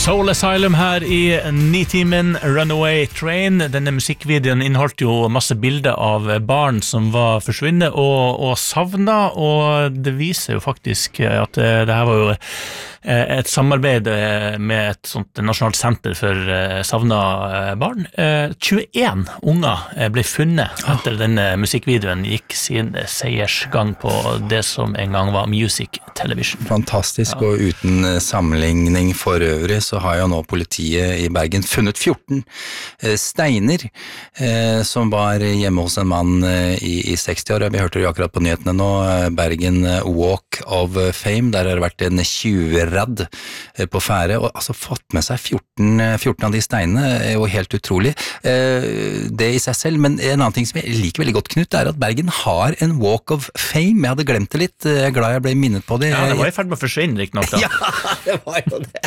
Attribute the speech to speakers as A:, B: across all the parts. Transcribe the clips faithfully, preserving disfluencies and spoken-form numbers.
A: Soul Asylum her i Nitimen Runaway Train. Denne musikkvideoen inneholdt jo masse bilder av barn som var forsvunnet og, og savnet, og det viser jo faktisk at det, det her var jo et samarbeid med et sånt nasjonalt senter for savnet barn. tjueen unger ble funnet etter denne musikkvideoen gikk sin seiersgang på det som en gang var Music Television.
B: Fantastisk, ja. Og uten sammenligning for øvrig så har jo nå politiet i Bergen funnet fjorten steiner eh, som var hjemme hos en mann i, i seksti år. Vi hørte det akkurat på nyhetene nå, Bergen Walk of Fame, der har det vært en tjuvradd på fære, og altså fått med seg fjorten, fjorten av de steinene er jo helt utrolig. Eh, det i seg selv, men en annen ting som jeg liker veldig godt, Knut, er at Bergen har en Walk of Fame. Jeg hadde glemt det litt, jeg er glad jeg ble minnet på det.
A: Ja, det var i ferd med å forsvinne, ikke nok da.
B: Ja, det var jo det.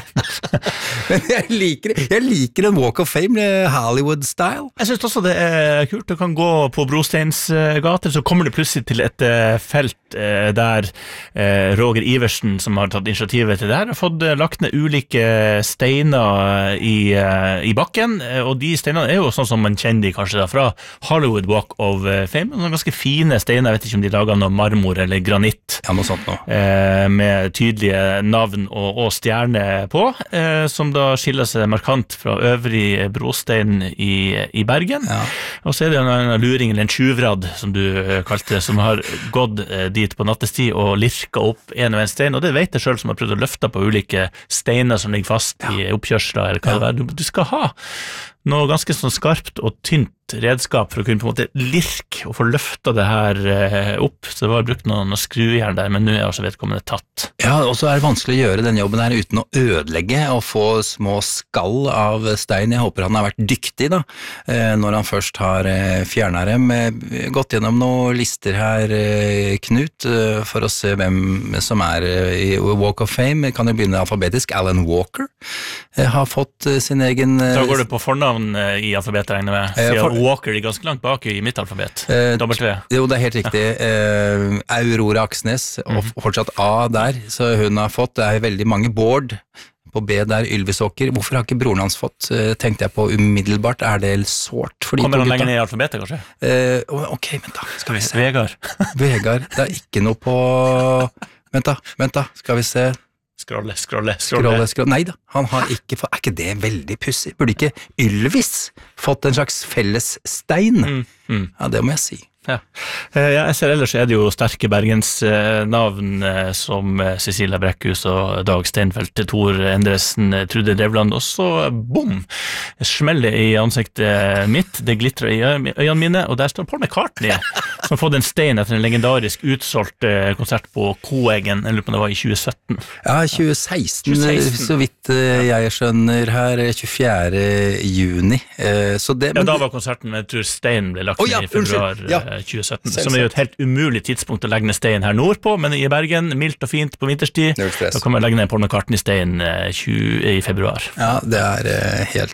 B: Men jeg liker, jeg liker en Walk of Fame, Hollywood-style.
A: Jeg synes også det er kult. Du kan gå på Brosteins gater, så kommer du plutselig til et felt der Roger Iversen, som har tatt initiativet til det her, har fått lagt ned ulike steiner i, i bakken, og de steinene er jo sånn som man kjenner de kanskje da, fra Hollywood Walk of Fame. Noen ganske fine steiner, jeg vet ikke om de lager noe marmor eller granitt.
B: Ja, noe sånt nå.
A: Med tydelige navn og, og stjerne på, eh, som da skiller seg markant fra øvrig brostein i, i Bergen. Ja. Og så er det en, en luring, eller en tjuvradd, som du kalte det, som har gått eh, dit på nattestid og lirka opp en og en stein, og det vet jeg selv som har prøvd å løfte på ulike steiner som ligger fast ja. I oppkjørsler, eller hva det er. Du, du skal ha noe ganske sånn skarpt og tynt redskap for å kunne på en måte lirke og få løfta det her eh, opp, så det var brukt noen, noen skrujern der, men nå er altså vedkommende tatt.
B: Ja, og så er det vanskelig å gjøre den jobben her uten å ødelegge og få små skall av stein. Jeg håper han har vært dyktig da, eh, når han først har eh, fjernet dem. Eh, gått gjennom noen lister her, eh, Knut, eh, for å se hvem som er eh, i Walk of Fame. Kan jo begynne alfabetisk. Alan Walker eh, har fått eh, sin egen... Eh,
A: da går det på fornavn eh, i alfabetet, regner med. Eh, for... Walker er ganske langt bak i mitt alfabet.
B: Eh,
A: W.
B: Jo, det er helt riktig. Eh, Aurora Aksnes, mm. og fortsatt A der, så hun har fått, det er veldig mange. Bård, på B der, Ylvisåker. Hvorfor har ikke broren hans fått, eh, tenkte jeg på umiddelbart, er det sårt?
A: Kommer han lenger ned i alfabetet, kanskje?
B: Eh, ok, vent da, skal vi se.
A: Vegard.
B: Vegard, det er ikke noe på... Vent da, vent da, skal vi se...
A: Skrolle, skrolle,
B: skrolle. skrolle, skrolle. Nei da, han har ikke fått... Er ikke det veldig pussig? Burde ikke Ylvis fått en slags felles stein? Mm, mm. Ja, det må jeg si.
A: Ja. Jeg ser ellers er det jo sterke Bergens navn som Cecilia Brekkhus og Dag Steinfeld, Tor Endresen, Trude Drevland, og så bom, smeller i ansiktet mitt, det glitrer i øynene mine, og der står Paul McCartney, som har fått en stein etter en legendarisk utsolgt konsert på Koeggen, jeg lurer på om det var i tjue sytten.
B: Ja, tjue seksten, tjue seksten. Så vidt jeg skjønner her, tjuefjerde juni. Så det,
A: ja, da var konserten med Tur Stein ble lagt oh, ja, i februar ja. tjue sytten, som er jo et helt umulig tidspunkt å legge ned stein her nordpå, men i Bergen, mildt og fint på vinterstid, da kan man legge ned Paul McCartney-stein i februar.
B: Ja, det er helt